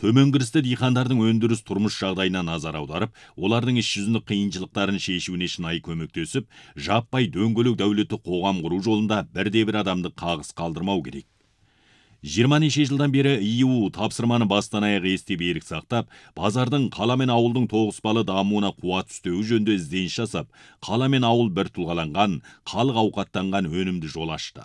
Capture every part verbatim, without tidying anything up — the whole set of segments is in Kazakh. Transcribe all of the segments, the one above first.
Төмен кірісті диқандардың өндіріс тұрмыс жағдайына назар аударып, олардың іс жүзіндік қиыншылықтарын шешуіне шынайы көмектесіп, жаппай дөңгелек дәулетті қоғам құру жолында бірде-бір адамды қағыс қалдырмау керек. жиырма неше жылдан бері и у тапсырманы бастан аяқ есте берік сақтап, базардың қала мен ауылдың тоғыспалы дамуына қуат үстеуі жөнінде ізденіс жасап, қала мен ауыл бір тұлғаланған, халық ауқаттанған өнімді жол ашты.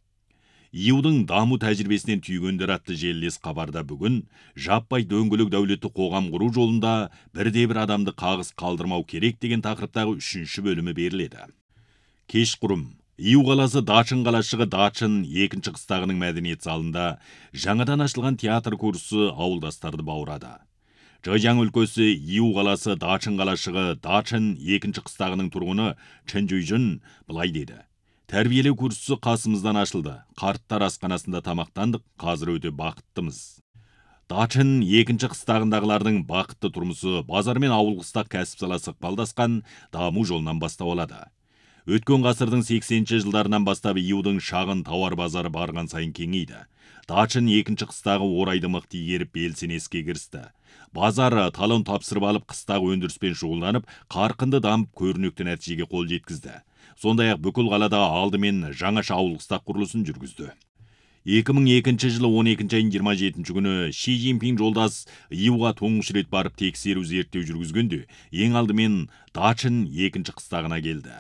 и у-дың даму тәжірибесінен түйгендер атты желілес хабарда бүгін жаппай дөңгелек дәулетті қоғам құру жолында бірде-бір адамды қағыс қалдырмау керек деген тақырыптағы үшінші бөлімі беріледі. Кешқұрым и у қаласы Дачын қалашығы Дачын екінші қыстағының мәдениет залында жаңадан ашылған театр курсы ауылдастарды баурады. Жайжаң өлкөсі и у қаласы Дачын қалашығы Дачын екінші қыстағының тұрғыны Чын Жүйжін былай деді. Тәрбиелеу курсы қасымыздан ашылды. Қарттар асханасында тамақтандық, қазір өте бақыттымыз. Дачын екінші қыстағындағылардың бақытты тұрмысы базар мен ауыл қыстақ кәсіп саласы ықпалдасқан даму жолынан бастау алады. Өткен ғасырдың сексенінші жылдарынан бастап и у-дың шағын тауар базары барған сайын кеңейді. Дачын екінші қыстағы орайды мықты игеріп белсеніске кірісті. Базар талон тапсырып алып қыстағы өндіріспен шұғылданып, қарқынды дамып көрнекті нәтижеге қол жеткізді. Сондай-ақ бүкіл қалада алдымен жаңаша ауыл қыстақ құрылысын жүргізді. екі мың екінші жылы он екінші айының жиырма жетінші күні Ши Цзиньпин жолдас и у-ға тұңғыш рет барып тексеру зерттеу жүргізгенде, ең алдымен Дачын екінші қыстағына келді.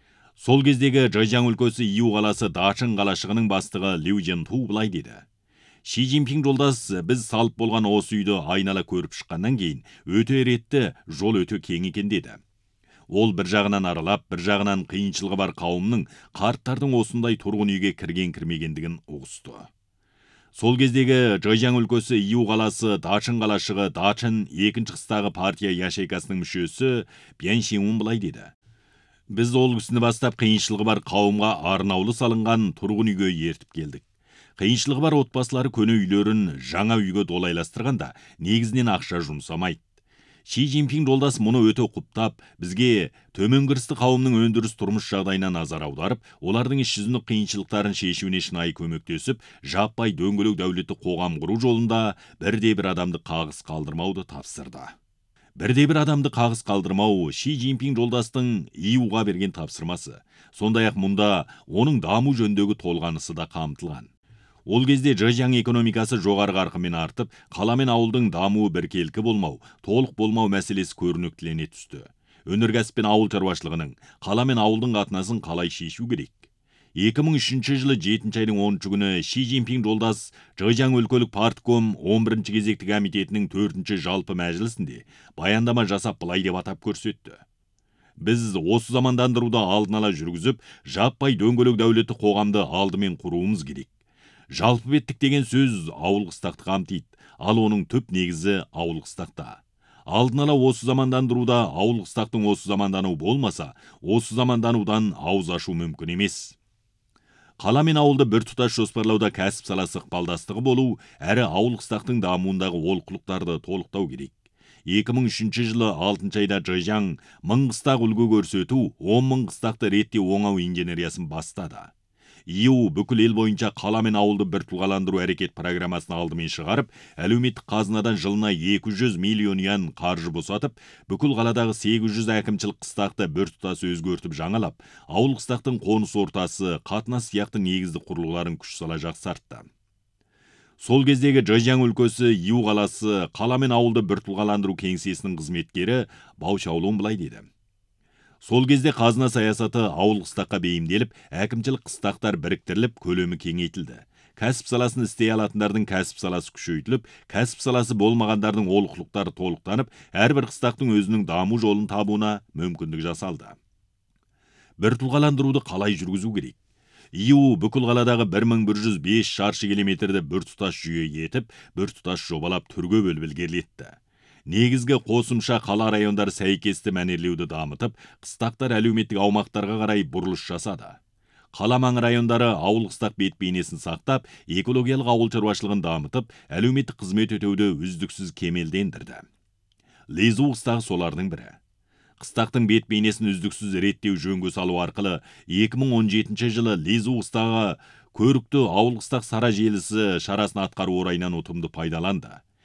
Сол кездегі Жайжаң өлкөсі и у қаласы Дачын қалашығының бастығы Лю Женту былай деді. Ши Цзиньпин жолдас, біз салып болған осы үйді айнала көріп шыққаннан кейін өте ретті, жол өте кең екен деді. Ол бір жағынан аралап, бір жағынан қиыншылығы бар қауымның қарттардың осындай тұрғын үйге кірген кірмегендігін ұғысты. Сол кездегі Жайжаң өлкөсі и у қаласы Дачын қалашығы Дачын екінші қыстағы партия яшейкасының мүшесі Бян Шиун былай деді. Біз ол күсіні бастап қиыншылығы бар қауымға арнаулы салынған тұрғын үйге ертіп келдік. Қиыншылығы бар отбасылары көне үйлерін жаңа үйге долайластырғанда негізінен ақша жұмсамайды. Ши Цзиньпин жолдас мұны өте құптап, бізге төмен кірісті қауымның өндіріс тұрмыс жағдайына назар аударып, олардың іс жүзіндік қиыншылықтарын шешуіне шынайы көмектесіп, жаппай дөңгелек дәулетті қоғам құру жолында бірде-бір адамды қағыс қалдырмауды тапсырды. Бірде-бір адамды қағыс қалдырмау Ши Цзиньпин жолдастың и у-ға берген тапсырмасы. Сондай-ақ мұнда оның даму жөніндегі толғанысы да қамтылған. Ол кезде Жайжаң экономикасы жоғары қарқынмен артып, қала мен ауылдың дамуы біркелкі болмау, толық болмау мәселесі көрнектілене түсті. Өнеркәсіп пен ауыл шаруашылығының, қала мен ауылдың қатынасын қалай шешу керек? екі мың үшінші жылы жетінші айдың оныншы күні Ши Цзиньпин жолдас Жайжаң өлкөлік партком он бірінші кезекті комитетінің төртінші жалпы мәжілісінде баяндама жасап былай деп атап көрсетті. Біз осы замандандыруды алдын ала жүргізіп, жаппай дөңгелек дәулетті қоғамды алдымен құруымыз керек. Жалпы беттік деген сөз ауыл қыстақты қамтиды, ал оның түп негізі ауыл қыстақта. Алдын ала осы замандандыруда ауыл қыстақтың осы замандану болмаса, осы заманданудан ауыз ашу мүмкін емес. Қала мен ауылды бір тұтас жоспарлауда кәсіп саласы ықпалдастығы болу, әрі ауыл қыстақтың дамуындағы олқылықтарды толықтау керек. екі мың үшінші жылы алтыншы айда Жайжаң мың қыстақ үлгі көрсету, он мың қыстақты ретте оңау инженериясын бастады. и у бүкіл ел бойынша қала мен ауылды бір тұлғаландыру әрекет программасын алдымен шығарып, әлеуметтік қазынадан жылына екі жүз миллион юан қаржы босатып, бүкіл қаладағы сегіз жүз әкімшілік қыстақты бір тұтас өзгертіп жаңалап, ауыл қыстақтың қоныс ортасы, қатынас сияқты негізді құрылғыларын күш сала жақсартты. Сол кездегі Жайжаң өлкөсі и у қаласы қала мен ауылды бір тұлғаландыру кеңсесінің қызметкері Бау Шаолун былай деді. Сол кезде қазына саясаты ауыл қыстаққа бейімделіп, әкімшілік қыстақтар біріктіріліп, көлемі кеңейтілді. Кәсіп саласын істей алатындардың кәсіп саласы күшейтіліп, кәсіп саласы болмағандардың олқылықтары толықтанып, әрбір қыстақтың өзінің даму жолын табуына мүмкіндік жасалды. Бір тұлғаландыруды қалай жүргізу керек? и у бүкіл қаладағы бір мың бір жүз бес шаршы километрді бір тұтас жүйе етіп, бір тұтас жобалап түрге бөліп ілгерілетті. Негізгі қосымша қала райондары сәйкесті мәнерлеуді дамытып, қыстақтар әлеуметтік аумақтарға қарай бұрылыш жасады. Қала маңы райондары ауыл қыстақ бет бейнесін сақтап, экологиялық ауыл шаруашылығын дамытып, әлеуметтік қызмет өтеуді үздіксіз кемелдендірді. Лезу қыстағы солардың бірі. Қыстақтың бет бейнесін үздіксіз реттеу жөнге салу арқылы екі мың он жетінші жылы Лезу қыстағы көрікті ауыл қыстақ сара желісі шарасын атқару орайынан ұтымды пайдаланды.